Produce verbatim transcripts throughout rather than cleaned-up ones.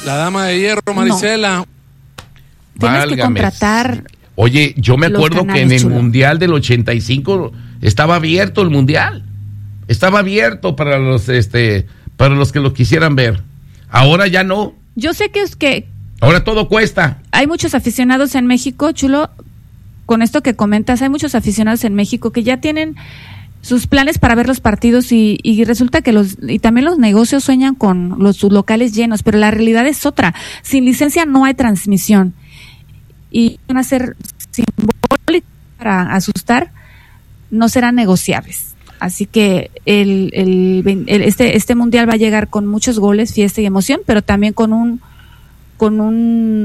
La dama de hierro, Marisela. No. Tienes Válgame. que contratar. Oye, yo me acuerdo canales, que en el chulo. Mundial del ochenta y cinco estaba abierto el Mundial. Estaba abierto para los este para los que lo quisieran ver. Ahora ya no. Yo sé que es que ahora todo cuesta. Hay muchos aficionados en México, Chulo, con esto que comentas, hay muchos aficionados en México que ya tienen sus planes para ver los partidos y, y resulta que los y también los negocios sueñan con los sus locales llenos, pero la realidad es otra. Sin licencia no hay transmisión. Y van a ser simbólicos para asustar, no serán negociables. Así que el, el, el este este mundial va a llegar con muchos goles, fiesta y emoción, pero también con un con un,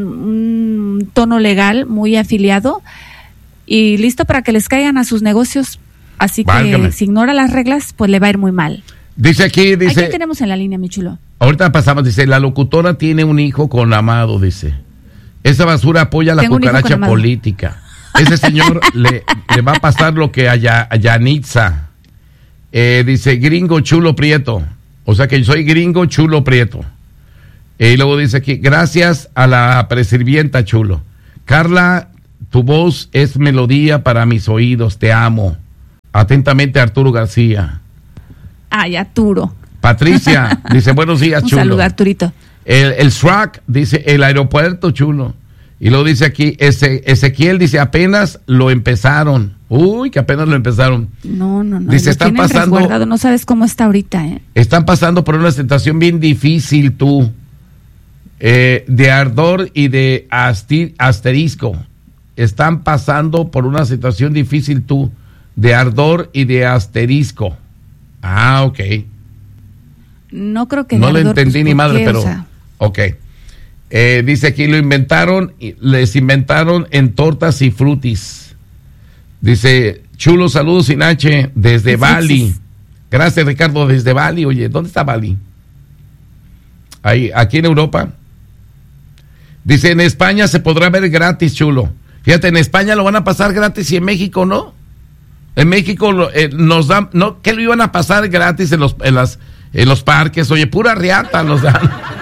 un tono legal muy afiliado y listo para que les caigan a sus negocios. Así que Válgame. si ignora las reglas, pues le va a ir muy mal. Dice aquí, dice. Aquí tenemos en la línea, mi chulo. Ahorita pasamos, dice, la locutora tiene un hijo con Amado, dice. Esa basura apoya la Tengo cucaracha política. Ese señor le, le va a pasar lo que a, ya, a Yanitza. Eh, dice, gringo chulo prieto. O sea que yo soy gringo chulo prieto. Y luego dice aquí, gracias a la presirvienta chulo. Carla, tu voz es melodía para mis oídos, te amo. Atentamente, Arturo García. Ay, Arturo. Patricia, dice, buenos días, chulo. Un saludo, Arturito. El, el S R A C dice el aeropuerto, chulo. Y luego dice aquí, ese, Ezequiel dice apenas lo empezaron. Uy, que apenas lo empezaron. No, no, no. Dice, están pasando. No sabes cómo está ahorita, ¿eh? Están pasando por una situación bien difícil, tú. Eh, de ardor y de asti, asterisco. Están pasando por una situación difícil, tú. De ardor y de asterisco. Ah, ok. No creo que. No lo entendí pues, ni madre, qué, pero. O sea... Ok. Eh, dice aquí, lo inventaron, les inventaron en tortas y frutis. Dice, chulo, saludos sin H, desde Bali. Gracias, Ricardo, desde Bali. Oye, ¿dónde está Bali? Ahí, aquí en Europa. Dice, en España se podrá ver gratis, chulo. Fíjate, en España lo van a pasar gratis y en México no. En México eh, nos dan, no, ¿qué lo iban a pasar gratis en los, en las, en los parques? Oye, pura riata nos dan.